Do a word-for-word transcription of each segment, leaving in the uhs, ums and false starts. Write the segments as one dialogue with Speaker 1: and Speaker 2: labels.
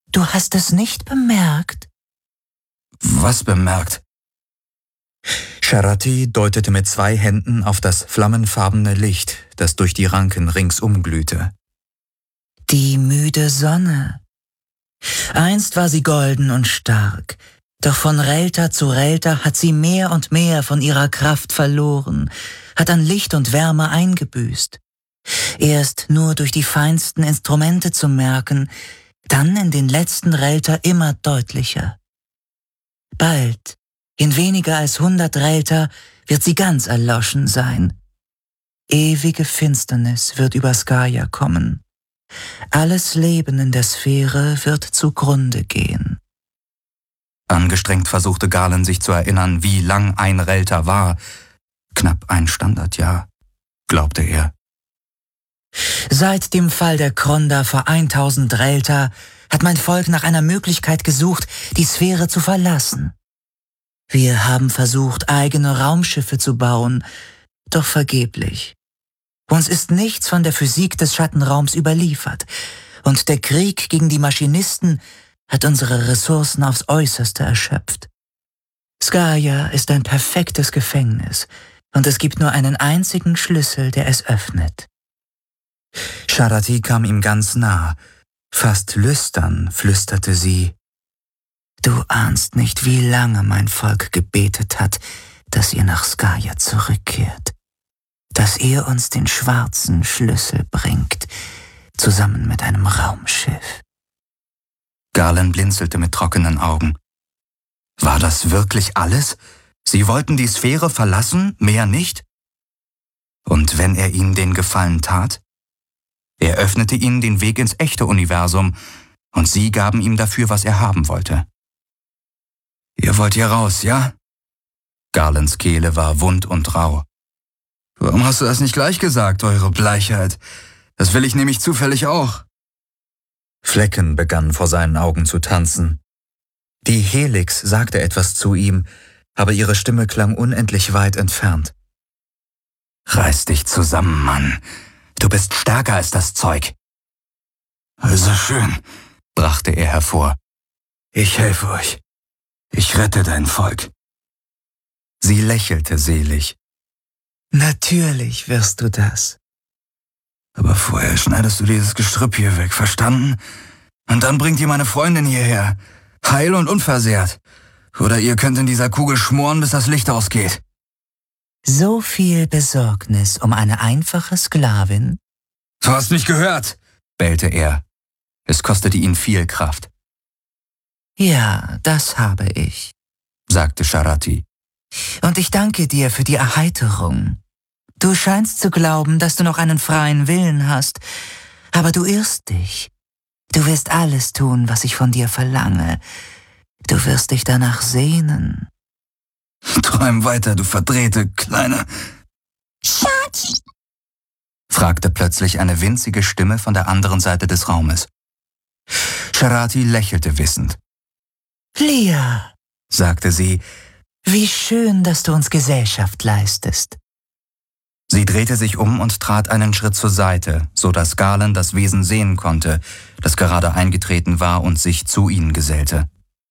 Speaker 1: Du hast es nicht bemerkt?
Speaker 2: Was bemerkt? Charati deutete mit zwei Händen auf das flammenfarbene Licht, das durch die Ranken ringsum glühte.
Speaker 1: Die müde Sonne. Einst war sie golden und stark, doch von Relta zu Relta hat sie mehr und mehr von ihrer Kraft verloren, hat an Licht und Wärme eingebüßt. Erst nur durch die feinsten Instrumente zu merken, dann in den letzten Relta immer deutlicher. Bald, in weniger als hundert Relta, wird sie ganz erloschen sein. Ewige Finsternis wird über Skaya kommen. Alles Leben in der Sphäre wird zugrunde gehen.
Speaker 2: Angestrengt versuchte Galen sich zu erinnern, wie lang ein Relta war. Knapp ein Standardjahr, glaubte er.
Speaker 1: Seit dem Fall der Kronda vor tausend Relta hat mein Volk nach einer Möglichkeit gesucht, die Sphäre zu verlassen. Wir haben versucht, eigene Raumschiffe zu bauen, doch vergeblich. Uns ist nichts von der Physik des Schattenraums überliefert, und der Krieg gegen die Maschinisten hat unsere Ressourcen aufs Äußerste erschöpft. Skaya ist ein perfektes Gefängnis, und es gibt nur einen einzigen Schlüssel, der es öffnet.
Speaker 2: Charati kam ihm ganz nah. Fast lüstern flüsterte sie:
Speaker 1: Du ahnst nicht, wie lange mein Volk gebetet hat, dass ihr nach Skaya zurückkehrt, dass ihr uns den schwarzen Schlüssel bringt, zusammen mit einem Raumschiff.
Speaker 2: Galen blinzelte mit trockenen Augen. War das wirklich alles? Sie wollten die Sphäre verlassen, mehr nicht? Und wenn er ihnen den Gefallen tat? Er öffnete ihnen den Weg ins echte Universum, und sie gaben ihm dafür, was er haben wollte. Ihr wollt hier raus, ja? Galens Kehle war wund und rau. Warum hast du das nicht gleich gesagt, eure Bleichheit? Das will ich nämlich zufällig auch. Flecken begannen vor seinen Augen zu tanzen. Die Helix sagte etwas zu ihm, aber ihre Stimme klang unendlich weit entfernt. Reiß dich zusammen, Mann. Du bist stärker als das Zeug. Also schön, brachte er hervor. Ich helfe euch. Ich rette dein Volk. Sie lächelte selig.
Speaker 1: Natürlich wirst du das.
Speaker 2: Aber vorher schneidest du dieses Gestrüpp hier weg, verstanden? Und dann bringt ihr meine Freundin hierher, heil und unversehrt. Oder ihr könnt in dieser Kugel schmoren, bis das Licht ausgeht.
Speaker 1: So viel Besorgnis um eine einfache Sklavin?
Speaker 2: Du hast mich gehört, bellte er. Es kostete ihn viel Kraft.
Speaker 1: Ja, das habe ich,
Speaker 2: sagte Charati.
Speaker 1: Und ich danke dir für die Erheiterung. Du scheinst zu glauben, dass du noch einen freien Willen hast, aber du irrst dich. Du wirst alles tun, was ich von dir verlange. Du wirst dich danach sehnen.
Speaker 2: Träum weiter, du verdrehte, kleine...
Speaker 3: Charati,
Speaker 2: fragte plötzlich eine winzige Stimme von der anderen Seite des Raumes. Charati lächelte wissend.
Speaker 1: Lia,
Speaker 2: sagte sie,
Speaker 1: wie schön, dass du uns Gesellschaft leistest.
Speaker 2: Sie drehte sich um und trat einen Schritt zur Seite, so dass Galen das Wesen sehen konnte, das gerade eingetreten war und sich zu ihnen gesellte.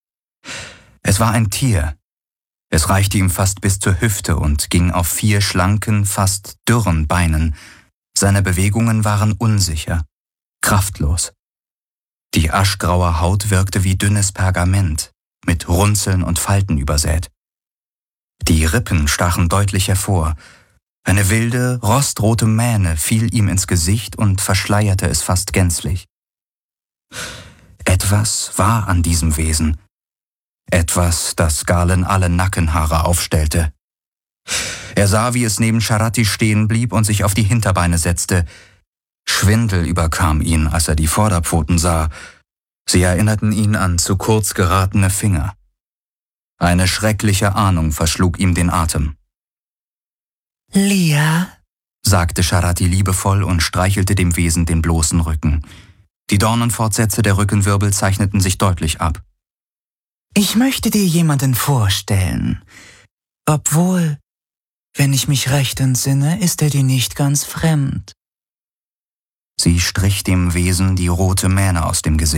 Speaker 2: Es war ein Tier. Es reichte ihm fast bis zur Hüfte und ging auf vier schlanken, fast dürren Beinen. Seine Bewegungen waren unsicher, kraftlos. Die aschgraue Haut wirkte wie dünnes Pergament, mit Runzeln und Falten übersät. Die Rippen stachen deutlich hervor. Eine wilde, rostrote Mähne fiel ihm ins Gesicht und verschleierte es fast gänzlich. Etwas war an diesem Wesen. Etwas, das Galen alle Nackenhaare aufstellte. Er sah, wie es neben Charati stehen blieb und sich auf die Hinterbeine setzte. Schwindel überkam ihn, als er die Vorderpfoten sah. Sie erinnerten ihn an zu kurz geratene Finger. Eine schreckliche Ahnung verschlug ihm den Atem.
Speaker 1: Lia,
Speaker 2: sagte Charati liebevoll und streichelte dem Wesen den bloßen Rücken. Die Dornenfortsätze der Rückenwirbel zeichneten sich deutlich ab.
Speaker 1: ich möchte dir jemanden vorstellen. Obwohl, wenn ich mich recht entsinne, ist er dir nicht ganz fremd.
Speaker 2: Sie strich dem Wesen die rote Mähne aus dem Gesicht.